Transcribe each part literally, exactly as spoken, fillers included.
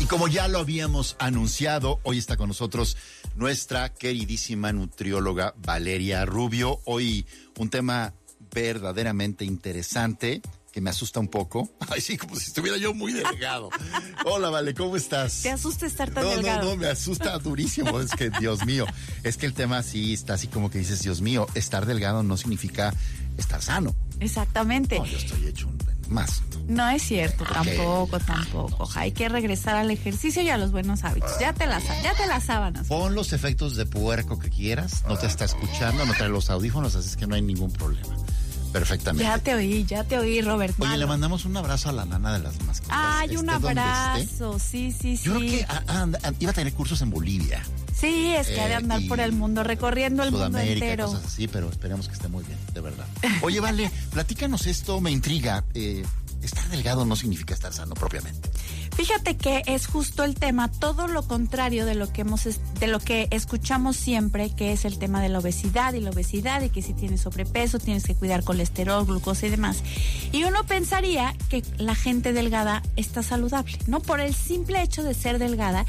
Como ya lo habíamos anunciado, hoy está con nosotros nuestra queridísima nutrióloga Valeria Rubio. Hoy un tema verdaderamente interesante que me asusta un poco. Ay, sí, como si estuviera yo muy delgado. Hola, Vale, ¿cómo estás? ¿Te asusta estar tan no, delgado? No, no, me asusta durísimo. Es que, Dios mío, es que el tema sí está así como que dices, Dios mío, estar delgado no significa estar sano. Exactamente. No, yo estoy hecho un más. No es cierto, okay. tampoco, tampoco. No, Hay que regresar al ejercicio y a los buenos hábitos. Ya te las, ya te las sábanas. Pon los efectos de puerco que quieras, no te está escuchando, no trae los audífonos, así es que no hay ningún problema. Perfectamente. Ya te oí, ya te oí, Robert. Oye, Malo. Le mandamos un abrazo a la nana de las mascotas. Ay, un abrazo, sí, sí, sí. Yo creo que a, a, a, iba a tener cursos en Bolivia. Sí, es que eh, ha de andar por el mundo, recorriendo el mundo entero. Cosas así, pero esperemos que esté muy bien, de verdad. Oye, Vale, platícanos esto, me intriga. Eh, estar delgado no significa estar sano propiamente. Fíjate que es justo el tema, todo lo contrario de lo que hemos, de lo que escuchamos siempre, que es el tema de la obesidad y la obesidad y que si tienes sobrepeso tienes que cuidar colesterol, glucosa y demás. Y uno pensaría que la gente delgada está saludable, ¿no? Por el simple hecho de ser delgada.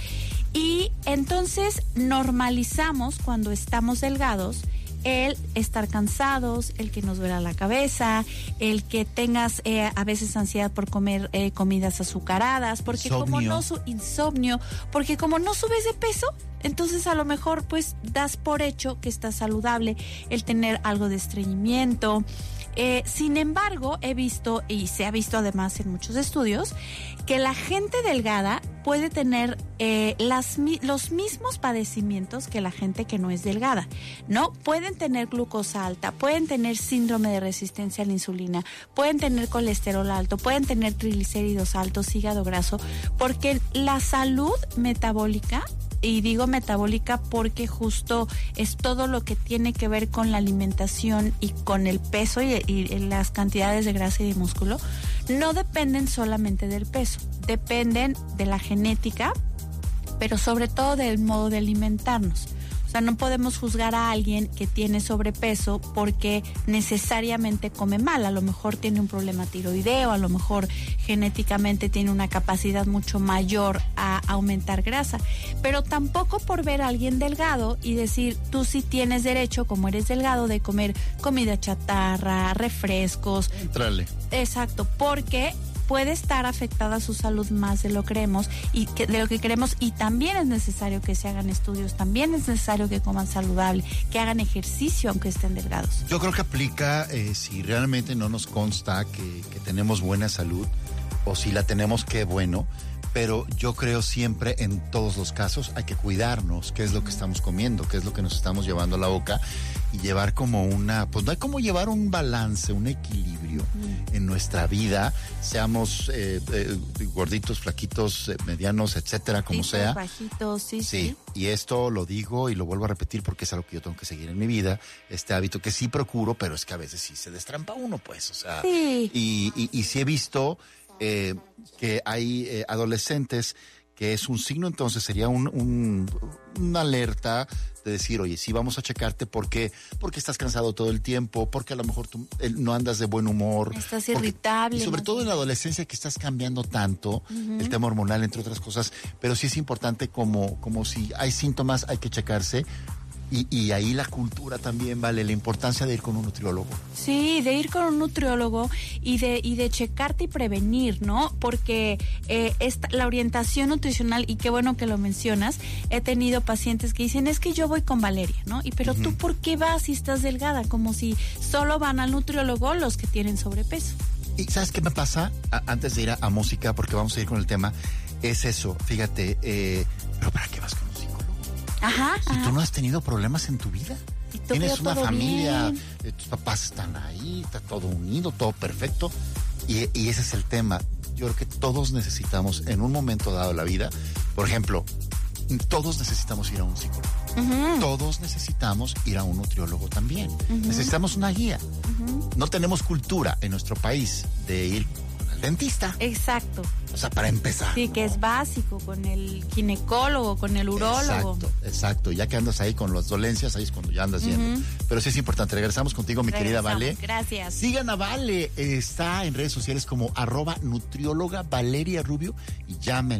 Y entonces normalizamos cuando estamos delgados el estar cansados, el que nos duela la cabeza, el que tengas eh, a veces ansiedad por comer eh, comidas azucaradas, porque insomnio. como no su insomnio, porque como no subes de peso, entonces a lo mejor pues das por hecho que estás saludable, el tener algo de estreñimiento. Eh, sin embargo, he visto, y se ha visto además en muchos estudios, que la gente delgada puede tener eh, las, los mismos padecimientos que la gente que no es delgada, ¿no? Pueden tener glucosa alta, pueden tener síndrome de resistencia a la insulina, pueden tener colesterol alto, pueden tener triglicéridos altos, hígado graso, porque la salud metabólica, y digo metabólica porque justo es todo lo que tiene que ver con la alimentación y con el peso y, y las cantidades de grasa y de músculo, no dependen solamente del peso, dependen de la genética, pero sobre todo del modo de alimentarnos. O sea, no podemos juzgar a alguien que tiene sobrepeso porque necesariamente come mal. A lo mejor tiene un problema tiroideo, a lo mejor genéticamente tiene una capacidad mucho mayor a aumentar grasa. Pero tampoco por ver a alguien delgado y decir, tú sí tienes derecho, como eres delgado, de comer comida chatarra, refrescos. Entrale. Exacto, porque puede estar afectada su salud más de lo que creemos y que, de lo que queremos, y también es necesario que se hagan estudios, también es necesario que coman saludable, que hagan ejercicio aunque estén delgados. Yo creo que aplica eh, si realmente no nos consta que, que tenemos buena salud, o si la tenemos, qué bueno, pero yo creo siempre en todos los casos hay que cuidarnos, qué es lo que estamos comiendo, qué es lo que nos estamos llevando a la boca, y llevar como una, pues no hay como llevar un balance, un equilibrio mm. en nuestra vida, seamos eh, eh, gorditos, flaquitos, eh, medianos, etcétera, como sí, sea. Bajitos, sí, sí, sí. Y esto lo digo y lo vuelvo a repetir porque es algo que yo tengo que seguir en mi vida, este hábito que sí procuro, pero es que a veces sí se destrampa uno, pues, o sea. Sí. Y, y, y sí he visto eh, que hay eh, adolescentes que es un signo, entonces sería un, un, una alerta de decir, oye, sí, vamos a checarte porque, porque estás cansado todo el tiempo, porque a lo mejor tú eh, no andas de buen humor. Estás porque, irritable. Y sobre todo en la adolescencia que estás cambiando tanto, uh-huh. el tema hormonal, entre otras cosas, pero sí es importante como, como si hay síntomas, hay que checarse. Y, y ahí la cultura también, vale, la importancia de ir con un nutriólogo. Sí, de ir con un nutriólogo y de y de checarte y prevenir, ¿no? Porque eh, esta, la orientación nutricional, y qué bueno que lo mencionas, he tenido pacientes que dicen, es que yo voy con Valeria, ¿no? Y pero uh-huh. tú, ¿por qué vas si estás delgada? Como si solo van al nutriólogo los que tienen sobrepeso. ¿Y sabes qué me pasa? A, antes de ir a, a música, porque vamos a ir con el tema, es eso, fíjate, eh, pero ¿para qué vas con un psicólogo? Ajá, si ajá. tú no has tenido problemas en tu vida, tienes una familia, eh, tus papás están ahí, está todo unido, todo perfecto, y, y ese es el tema. Yo creo que todos necesitamos en un momento dado de la vida, por ejemplo, todos necesitamos ir a un psicólogo, uh-huh. todos necesitamos ir a un nutriólogo también, uh-huh. necesitamos una guía. Uh-huh. No tenemos cultura en nuestro país de ir al dentista. Exacto. O sea, para empezar. Sí, que es básico, con el ginecólogo, con el urólogo. Exacto, exacto. Ya que andas ahí con las dolencias, ahí es cuando ya andas yendo. Uh-huh. Pero sí es importante. Regresamos contigo, mi Regresamos. querida Vale. Gracias. Sigan a Vale. Está en redes sociales como arroba nutrióloga Valeria Rubio y llámenle.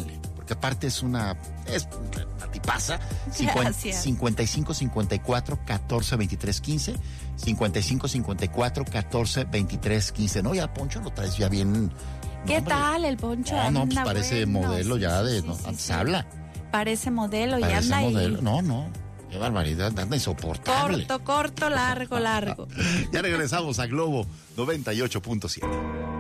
porque aparte es una, es una tipaza. Gracias. cincuenta y cinco cincuenta y cuatro catorce veintitrés quince, cincuenta y cinco cincuenta y cuatro catorce veintitrés quince. No, ya Poncho lo traes ya bien. ¿Qué no, tal el Poncho? No, no, pues anda parece bueno. modelo Sí, ya sí, de, sí, no, sí, antes sí. habla. Parece modelo y Parece anda modelo. ahí. No, no, qué barbaridad, anda insoportable. Corto, corto, largo, largo. Ya regresamos a Globo noventa y ocho punto siete.